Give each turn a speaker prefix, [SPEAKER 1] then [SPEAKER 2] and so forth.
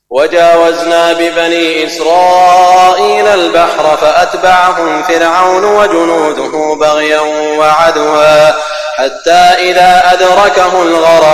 [SPEAKER 1] وجاوزنا ببني إسرائيل البحر فأتبعهم فرعون وجنوده بغيا وعدوا حتى إذا أدركه الغرق